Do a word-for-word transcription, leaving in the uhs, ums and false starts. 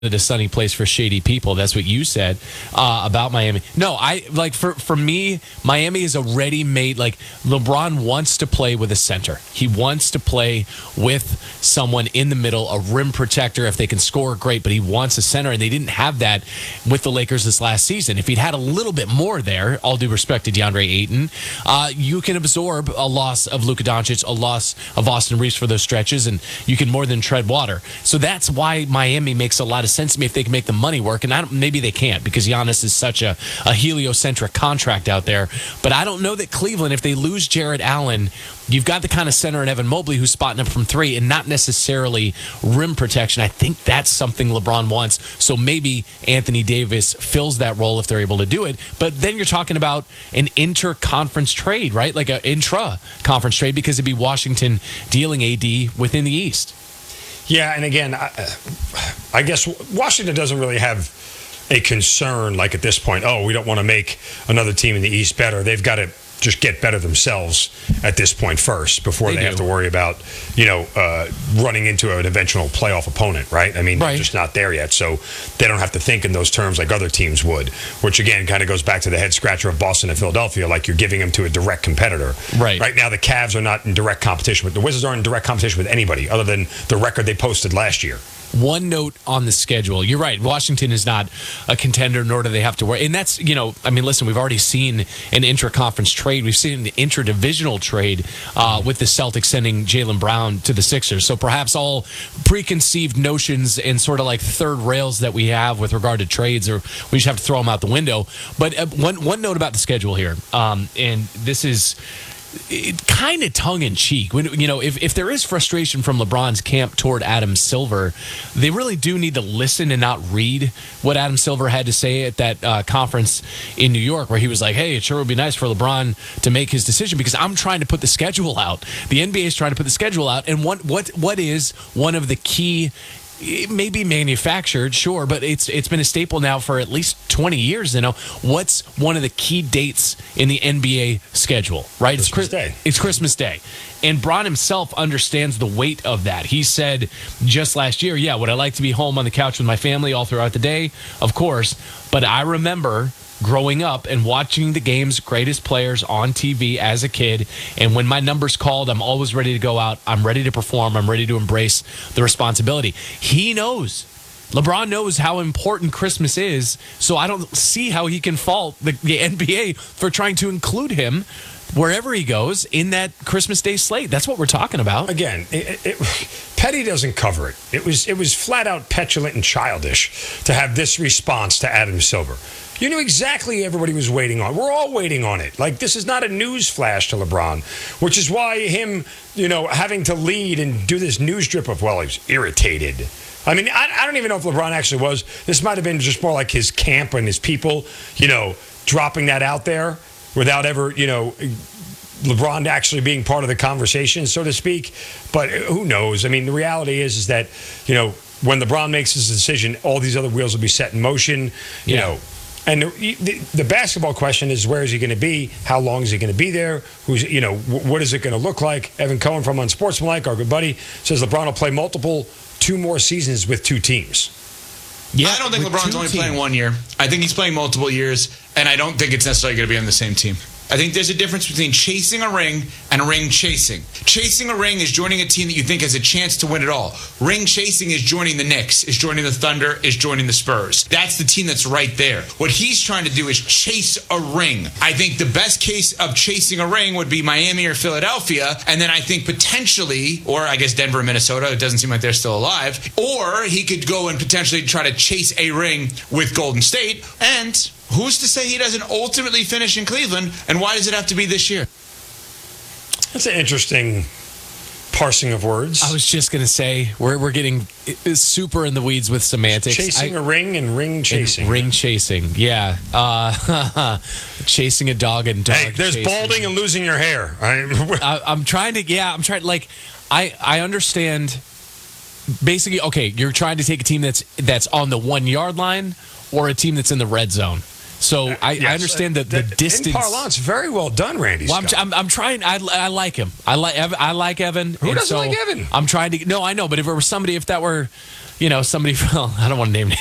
a sunny place for shady people. That's what you said uh, about Miami. No, I like for for me, Miami is a ready-made. Like LeBron wants to play with a center. He wants to play with someone in the middle, a rim protector. If they can score, great. But he wants a center, and they didn't have that with the Lakers this last season. If he'd had a little bit more there, all due respect to DeAndre Ayton, uh, you can absorb a loss of Luka Doncic, a loss of Austin Reeves for those stretches, and you can more than tread water. So that's why Miami makes a lot of sense to me if they can make the money work. And I don't, maybe they can't because Giannis is such a, a heliocentric contract out there. But I don't know that Cleveland, if they lose Jarrett Allen, you've got the kind of center in Evan Mobley who's spotting up from three and not necessarily rim protection. I think that's something LeBron wants. So maybe Anthony Davis fills that role if they're able to do it. But then you're talking about an inter-conference trade, right? Like an intra-conference trade because it'd be Washington dealing A D within the East. Yeah, and again, I, I guess Washington doesn't really have a concern like at this point, oh, we don't want to make another team in the East better. They've got to just get better themselves at this point first before they, they have to worry about, you know, uh, running into an eventual playoff opponent, right? I mean, right. They're just not there yet, so they don't have to think in those terms like other teams would, which, again, kind of goes back to the head-scratcher of Boston and Philadelphia, like you're giving them to a direct competitor. Right. Right now, the Cavs are not in direct competition with the Wizards aren't in direct competition with anybody other than the record they posted last year. One note on the schedule. You're right. Washington is not a contender, nor do they have to worry. And that's, you know, I mean, listen, we've already seen an intra-conference trade. We've seen an intra-divisional trade uh, with the Celtics sending Jaylen Brown to the Sixers. So perhaps all preconceived notions and sort of like third rails that we have with regard to trades, or we just have to throw them out the window. But uh, one, one note about the schedule here, um, and this is... It kind of tongue-in-cheek. When, you know, if, if there is frustration from LeBron's camp toward Adam Silver, they really do need to listen and not read what Adam Silver had to say at that uh, conference in New York, where he was like, hey, it sure would be nice for LeBron to make his decision because I'm trying to put the schedule out. The N B A is trying to put the schedule out. And what what what is one of the key... It may be manufactured, sure, but it's it's been a staple now for at least twenty years. You know, what's one of the key dates in the N B A schedule? Right, Christmas it's Day. It's Christmas Day, and Bron himself understands the weight of that. He said just last year, "Yeah, would I like to be home on the couch with my family all throughout the day? Of course, but I remember." Growing up and watching the game's greatest players on T V as a kid, and when my number's called, I'm always ready to go out. I'm ready to perform. I'm ready to embrace the responsibility. He knows. LeBron knows how important Christmas is, so I don't see how he can fault the, the N B A for trying to include him wherever he goes in that Christmas Day slate. That's what we're talking about. Again, it, it, Petty doesn't cover it. It was it was flat out petulant and childish to have this response to Adam Silver. You knew exactly everybody was waiting on. We're all waiting on it. Like, this is not a news flash to LeBron, which is why him, you know, having to lead and do this news drip of, well, he's irritated. I mean, I, I don't even know if LeBron actually was. This might have been just more like his camp and his people, you know, dropping that out there without ever, you know, LeBron actually being part of the conversation, so to speak. But who knows? I mean, the reality is, is that, you know, when LeBron makes his decision, all these other wheels will be set in motion, you yeah. know. And the, the, the basketball question is, where is he going to be? How long is he going to be there? Who's, you know, w- what is it going to look like? Evan Cohen from Unsportsmanlike, our good buddy, says LeBron will play multiple, two more seasons with two teams. Yeah, I don't think LeBron's only teams. playing one year. I think he's playing multiple years, and I don't think it's necessarily going to be on the same team. I think there's a difference between chasing a ring and ring chasing. Chasing a ring is joining a team that you think has a chance to win it all. Ring chasing is joining the Knicks, is joining the Thunder, is joining the Spurs. That's the team that's right there. What he's trying to do is chase a ring. I think the best case of chasing a ring would be Miami or Philadelphia, and then I think potentially, or I guess Denver and Minnesota, it doesn't seem like they're still alive, or he could go and potentially try to chase a ring with Golden State, and who's to say he doesn't ultimately finish in Cleveland, and why does it have to be this year? That's an interesting parsing of words. I was just going to say, we're we're getting super in the weeds with semantics. Chasing I, a ring and ring chasing. And ring chasing, yeah. Uh, chasing a dog and dog Hey, there's chasing. balding and losing your hair. I, I'm trying to, yeah, I'm trying, like, I, I understand, basically, okay, you're trying to take a team that's that's on the one-yard line or a team that's in the red zone. So I, yes, I understand the, the, the distance. In parlance, very well done, Randy. Well, I'm, I'm, I'm trying. I, I like him. I like. I like Evan. Who doesn't so like Evan? I'm trying to. No, I know. But if it were somebody, if that were, you know, somebody from, I don't want to name